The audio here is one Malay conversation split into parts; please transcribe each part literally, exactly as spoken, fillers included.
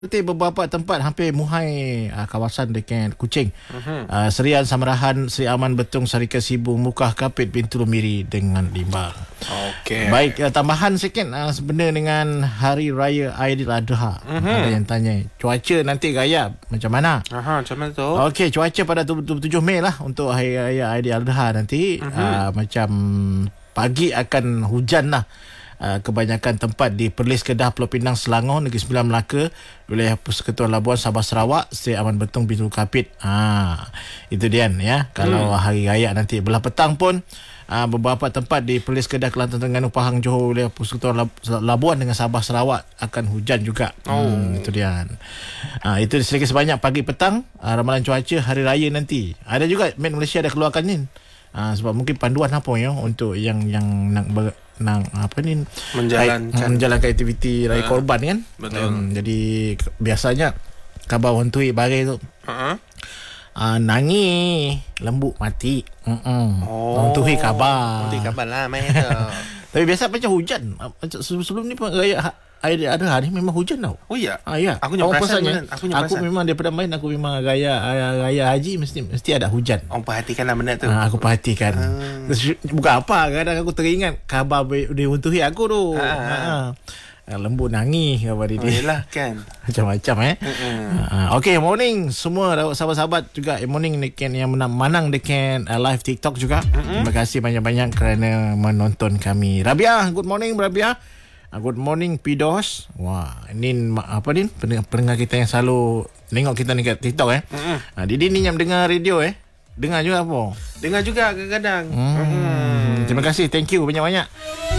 Seperti beberapa tempat hampir muhai uh, kawasan dekat Kuching. Uh-huh. Uh, Serian Samarahan Sri Aman Betung Sarika Sibu Mukah Kapit Bintulu Miri dengan Limbang. Okey. Baik, uh, tambahan sikit uh, sebenarnya dengan Hari Raya Aidiladha. Uh-huh. Ada yang tanya, cuaca nanti gaya macam mana? Aha, macam mana tu? Okey, cuaca pada dua puluh tujuh Mei lah untuk Hari Raya Aidiladha nanti. Uh-huh. uh, macam pagi akan hujan lah. Uh, kebanyakan tempat di Perlis, Kedah, Pulau Pinang, Selangor, Negeri Sembilan, Melaka, wilayah Persekutuan Labuan, Sabah, Sarawak, Sri Aman Betung, Bintulu Kapit. Ha, itu dia ya. Kalau hmm. hari raya nanti belah petang pun uh, beberapa tempat di Perlis, Kedah, Kelantan, Terengganu, Pahang, Johor, wilayah Persekutuan Labuan dengan Sabah, Sarawak akan hujan juga. Oh. Hmm, itu dia. Uh, itu sedikit sebanyak pagi petang uh, ramalan cuaca hari raya nanti. Ada juga Met Malaysia ada keluarkan ni. Uh, sebab mungkin panduan apa ya untuk yang yang nak ber, nak apa ni menjalankan rai, menjalankan aktiviti raya uh, korban kan. Betul. Um, jadi biasanya khabar orang tui bare tu. Uh-huh. Uh, nangi lembu mati. Uh-uh. Oh. Orang tui khabar. Orang tui khabar lah main tu. Tapi biasa macam hujan. Sebelum ni pun raya ada ada hari memang hujan tau. Oh ya. Ah ya. Aku nyampe perasan. Aku, aku memang daripada main aku memang raya raya haji mesti mesti ada hujan. Orang perhatikanlah benda tu. Ah, aku perhatikan. Hmm. Bukan apa, kadang aku teringat khabar dia untuhi aku tu. Ha. ha. ha. Lembu nangi khabar dia. Oh, yelah kan. Macam-macam eh. Ha. Okey, morning semua sahabat-sahabat juga. Morning dekat yang menang dekat uh, live TikTok juga. Mm-hmm. Terima kasih banyak-banyak kerana menonton kami. Rabiah, good morning Rabiah. Good morning Pidos. Wah, ini apa ni pendengar kita yang selalu tengok kita ni kat TikTok eh. Mm-hmm. Ha, Didi ni yang dengar radio eh. Dengar juga apa? Dengar juga kadang-kadang. Hmm. Mm-hmm. Terima kasih, thank you banyak-banyak.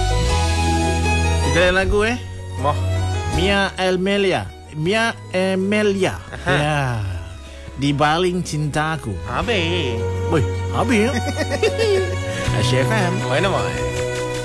Kita ada lagu eh. Moh. Mia Elmelia. Mia Emelia. Ya. Di baling cintaku. Habis. Woi, habis ya. H F M. Mana mai?